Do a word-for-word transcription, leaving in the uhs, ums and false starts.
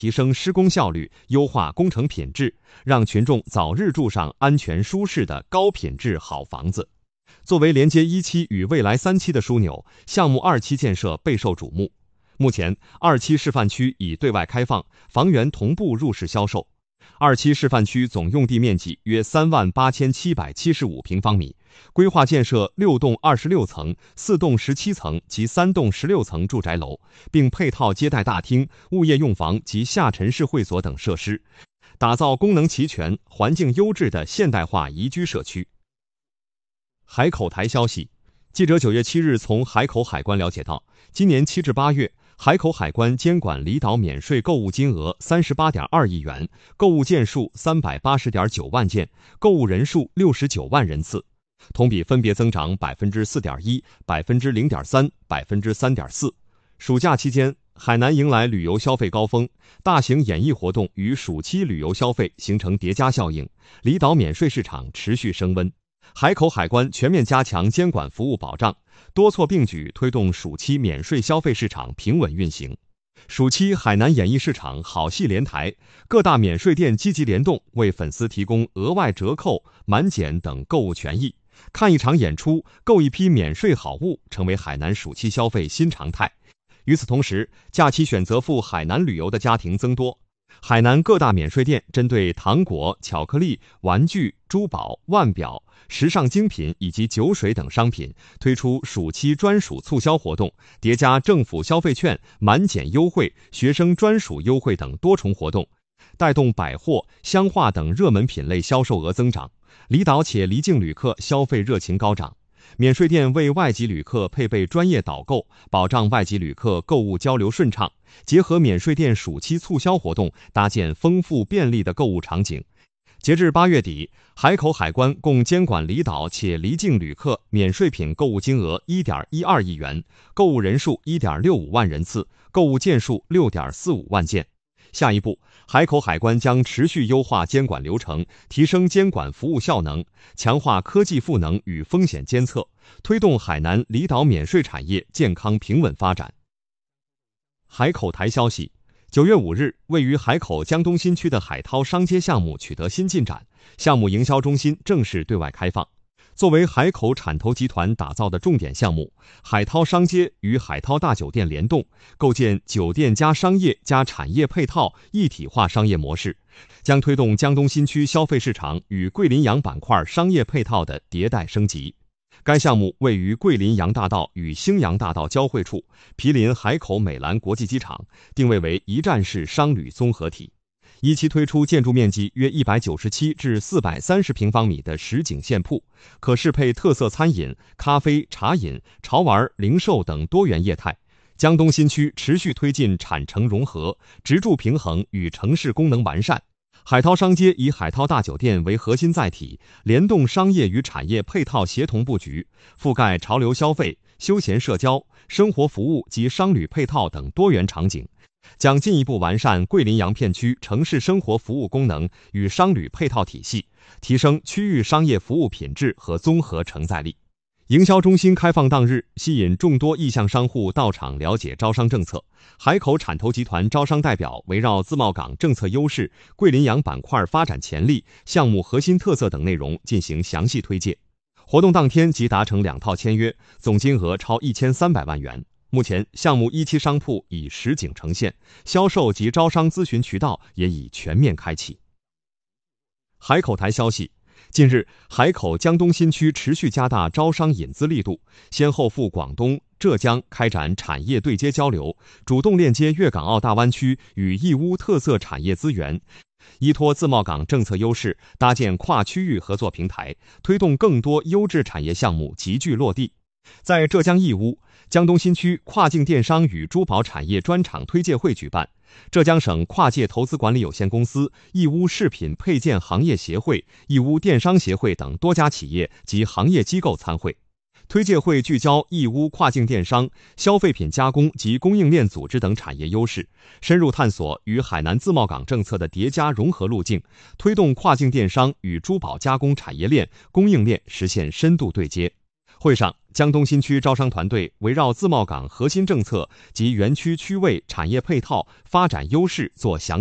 提升施工效率，优化工程品质，让群众早日住上安全舒适的高品质好房子。作为连接一期与未来三期的枢纽，项目二期建设备受瞩目。目前，二期示范区已对外开放，房源同步入市销售。二期示范区总用地面积约三万八千七百七十五平方米，规划建设六栋二十六层、四栋十七层及三栋十六层住宅楼，并配套接待大厅、物业用房及下沉式会所等设施，打造功能齐全、环境优质的现代化宜居社区。海口台消息，记者九月七日从海口海关了解到，今年七至八月，海口海关监管离岛免税购物金额三十八点二亿元，购物件数三百八十点九万件，购物人数六十九万人次，同比分别增长百分之四点一、百分之零点三、百分之三点四。暑假期间，海南迎来旅游消费高峰，大型演艺活动与暑期旅游消费形成叠加效应，离岛免税市场持续升温。海口海关全面加强监管服务保障，多措并举推动暑期免税消费市场平稳运行。暑期海南演艺市场好戏连台，各大免税店积极联动，为粉丝提供额外折扣、满减等购物权益。看一场演出，购一批免税好物，成为海南暑期消费新常态。与此同时，假期选择赴海南旅游的家庭增多。海南各大免税店针对糖果、巧克力、玩具、珠宝、腕表、时尚精品以及酒水等商品推出暑期专属促销活动，叠加政府消费券、满减优惠、学生专属优惠等多重活动，带动百货、香化等热门品类销售额增长。离岛且离境旅客消费热情高涨，免税店为外籍旅客配备专业导购，保障外籍旅客购物交流顺畅。结合免税店暑期促销活动，搭建丰富便利的购物场景。截至八月底，海口海关共监管离岛且离境旅客免税品购物金额 一点一二亿元，购物人数 一点六五万人次，购物件数 六点四五万件。下一步，海口海关将持续优化监管流程，提升监管服务效能，强化科技赋能与风险监测，推动海南离岛免税产业健康平稳发展。海口台消息，九月五日，位于海口江东新区的海涛商街项目取得新进展，项目营销中心正式对外开放。作为海口产投集团打造的重点项目，海涛商街与海涛大酒店联动，构建酒店加商业加产业配套一体化商业模式，将推动江东新区消费市场与桂林洋板块商业配套的迭代升级。该项目位于桂林洋大道与兴阳大道交汇处，毗邻海口美兰国际机场，定位为一站式商旅综合体。一期推出建筑面积约一百九十七至四百三十平方米的实景线铺，可适配特色餐饮、咖啡、茶饮、潮玩、零售等多元业态。江东新区持续推进产城融合、职住平衡与城市功能完善。海涛商街以海涛大酒店为核心载体，联动商业与产业配套协同布局，覆盖潮流消费、休闲社交、生活服务及商旅配套等多元场景，将进一步完善桂林洋片区城市生活服务功能与商旅配套体系，提升区域商业服务品质和综合承载力。营销中心开放当日，吸引众多意向商户到场了解招商政策。海口产投集团招商代表围绕自贸港政策优势、桂林洋板块发展潜力、项目核心特色等内容进行详细推介。活动当天即达成两套签约，总金额超一千三百万元。目前，项目一期商铺已实景呈现，销售及招商咨询渠道也已全面开启。海口台消息，近日，海口江东新区持续加大招商引资力度，先后赴广东、浙江开展产业对接交流，主动链接粤港澳大湾区与义乌特色产业资源，依托自贸港政策优势，搭建跨区域合作平台，推动更多优质产业项目集聚落地。在浙江义乌，江东新区跨境电商与珠宝产业专场推介会举办，浙江省跨界投资管理有限公司、义乌饰品配件行业协会、义乌电商协会等多家企业及行业机构参会。推介会聚焦义乌跨境电商、消费品加工及供应链组织等产业优势，深入探索与海南自贸港政策的叠加融合路径，推动跨境电商与珠宝加工产业链、供应链实现深度对接。 会上，江东新区招商团队围绕自贸港核心政策及园区区位、产业配套、发展优势做详